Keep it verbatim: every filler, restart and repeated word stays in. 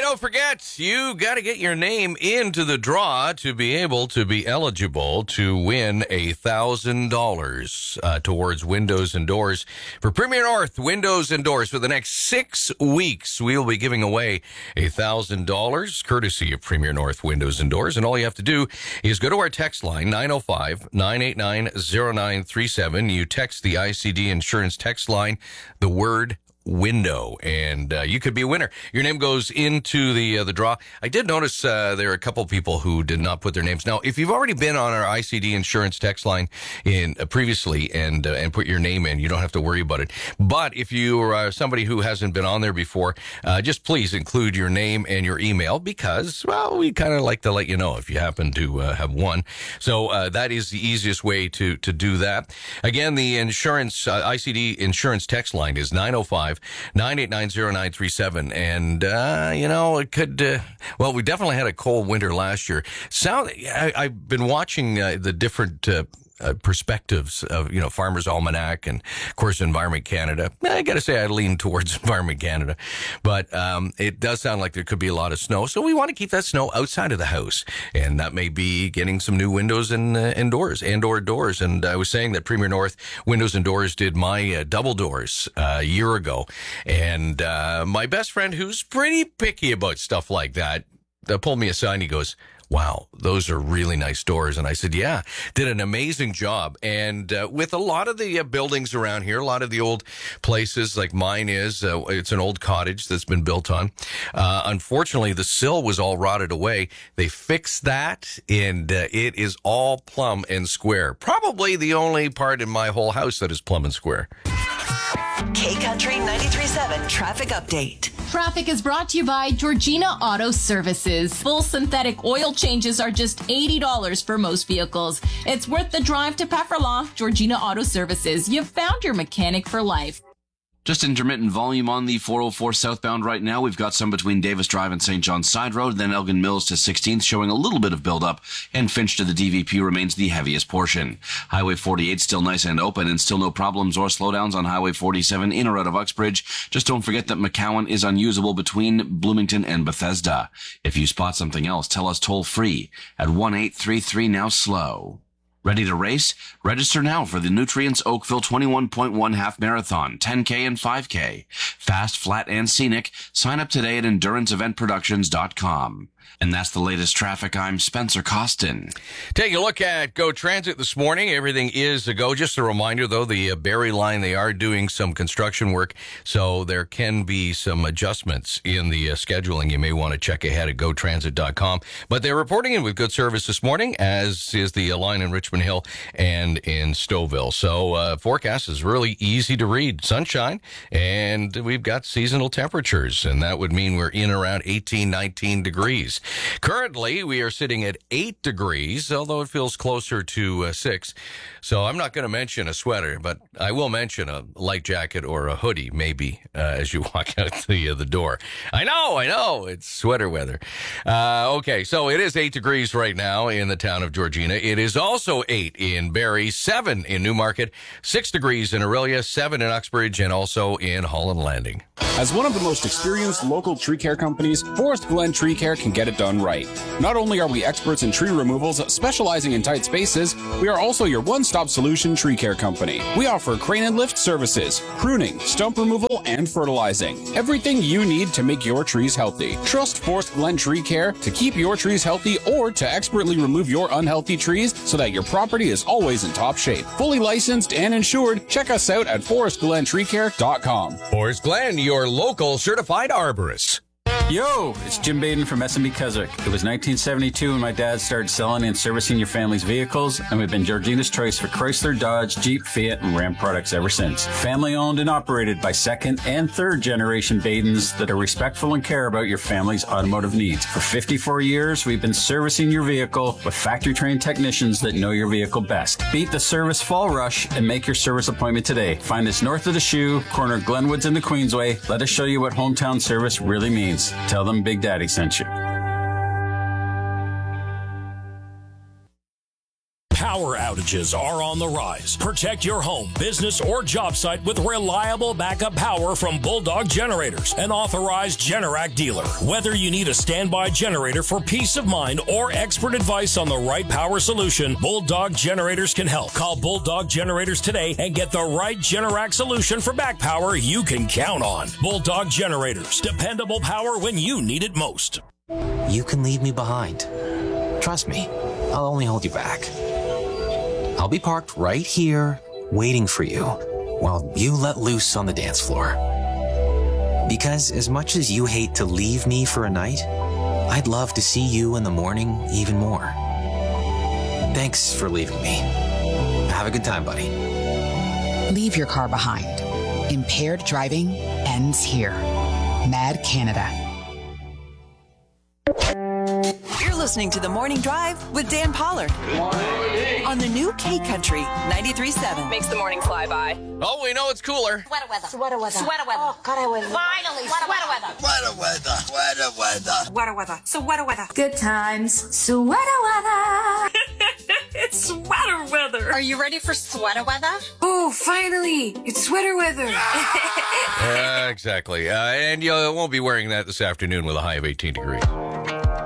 don't forget, you got to get your name into the draw to be able to be eligible to win a thousand dollars uh, towards windows and doors for Premier North Windows and Doors. For the next six weeks, we will be giving away a thousand dollars courtesy of Premier North Windows and Doors. And all you have to do is go to our text line, nine oh five, nine eight nine, oh nine three seven. You text the I C D Insurance text line, the word window, and uh, you could be a winner. Your name goes into the uh, the draw. I did notice uh, there are a couple people who did not put their names. Now, if you've already been on our I C D Insurance text line in uh, previously and uh, and put your name in, you don't have to worry about it. But if you are uh, somebody who hasn't been on there before, uh, just please include your name and your email, because, well, we kind of like to let you know if you happen to uh, have won. So uh, that is the easiest way to to do that. Again, the insurance uh, I C D Insurance text line is nine oh five, nine eight nine, oh nine three seven. And, uh, you know, it could, uh, well, we definitely had a cold winter last year. Sound, I, I've been watching uh, the different, uh, Uh, perspectives of, you know, Farmers Almanac and, of course, Environment Canada. I got to say I lean towards Environment Canada, but um, it does sound like there could be a lot of snow. So we want to keep that snow outside of the house, and that may be getting some new windows and, uh, and doors, and or doors. And I was saying that Premier North Windows and Doors did my uh, double doors uh, a year ago, and uh, my best friend, who's pretty picky about stuff like that, uh, pulled me aside and he goes, "Wow, those are really nice doors." And I said, yeah, did an amazing job. And uh, with a lot of the uh, buildings around here, a lot of the old places like mine is, uh, it's an old cottage that's been built on. Uh, unfortunately, the sill was all rotted away. They fixed that, and uh, it is all plumb and square. Probably the only part in my whole house that is plumb and square. K-Country ninety-three point seven Traffic Update. Traffic is brought to you by Georgina Auto Services. Full synthetic oil changes are just eighty dollars for most vehicles. It's worth the drive to Pefferlaw. Georgina Auto Services. You've found your mechanic for life. Just intermittent volume on the four oh four southbound right now. We've got some between Davis Drive and Saint John's Side Road, then Elgin Mills to sixteenth, showing a little bit of buildup, and Finch to the D V P remains the heaviest portion. Highway forty-eight still nice and open, and still no problems or slowdowns on Highway forty-seven in or out of Uxbridge. Just don't forget that McCowan is unusable between Bloomington and Bethesda. If you spot something else, tell us toll free at one eight three three now slow. Ready to race? Register now for the Nutrients Oakville twenty-one point one Half Marathon, ten K and five K. Fast, flat, and scenic. Sign up today at endurance event productions dot com. And that's the latest traffic. I'm Spencer Costin. Take a look at Go Transit this morning. Everything is a go. Just a reminder, though, the uh, Barrie line, they are doing some construction work, so there can be some adjustments in the uh, scheduling. You may want to check ahead at go transit dot com. But they're reporting in with good service this morning, as is the uh, line in Richmond Hill and in Stouffville. So uh, forecast is really easy to read. Sunshine, and we've got seasonal temperatures, and that would mean we're in around eighteen, nineteen degrees. Currently, we are sitting at eight degrees, although it feels closer to uh, six. So I'm not going to mention a sweater, but I will mention a light jacket or a hoodie, maybe, uh, as you walk out the, uh, the door. I know, I know, it's sweater weather. Uh, okay, so it is eight degrees right now in the town of Georgina. It is also eight in Barrie, seven in Newmarket, six degrees in Orillia, seven in Uxbridge, and also in Holland Landing. As one of the most experienced local tree care companies, Forest Glen Tree Care can get it done right. Not only are we experts in tree removals, specializing in tight spaces, we are also your one-stop solution tree care company. We offer crane and lift services, pruning, stump removal, and fertilizing. Everything you need to make your trees healthy. Trust Forest Glen Tree Care to keep your trees healthy or to expertly remove your unhealthy trees so that your property is always in top shape. Fully licensed and insured, check us out at forest glen tree care dot com. Forest Glen, your local certified arborist. Yo, it's Jim Baden from S and B Keswick. It was nineteen seventy-two when my dad started selling and servicing your family's vehicles, and we've been Georgina's choice for Chrysler, Dodge, Jeep, Fiat, and Ram products ever since. Family owned and operated by second and third generation Badens that are respectful and care about your family's automotive needs. For fifty-four years, we've been servicing your vehicle with factory trained technicians that know your vehicle best. Beat the service fall rush and make your service appointment today. Find us north of the Shoe, corner Glenwoods and the Queensway. Let us show you what hometown service really means. Tell them Big Daddy sent you. Power outages are on the rise. Protect your home, business, or job site with reliable backup power from Bulldog Generators, an authorized Generac dealer. Whether you need a standby generator for peace of mind or expert advice on the right power solution, Bulldog Generators can help. Call Bulldog Generators today and get the right Generac solution for back power you can count on. Bulldog Generators, dependable power when you need it most. You can leave me behind. Trust me, I'll only hold you back. I'll be parked right here, waiting for you, while you let loose on the dance floor. Because as much as you hate to leave me for a night, I'd love to see you in the morning even more. Thanks for leaving me. Have a good time, buddy. Leave your car behind. Impaired driving ends here. Mad Canada. You're listening to The Morning Drive with Dan Pollard. On the new K Country ninety-three point seven. Makes the morning fly by. Oh, we know it's cooler. Sweater weather. Sweater weather. Sweater weather. Oh, God, I would. Finally, sweater, sweater weather. weather. Sweater weather. Sweater weather. Sweater weather. Sweater weather. Good times. Sweater weather. It's sweater weather. Are you ready for sweater weather? Oh, finally. It's sweater weather. uh, exactly. Uh, and you won't be wearing that this afternoon with a high of eighteen degrees.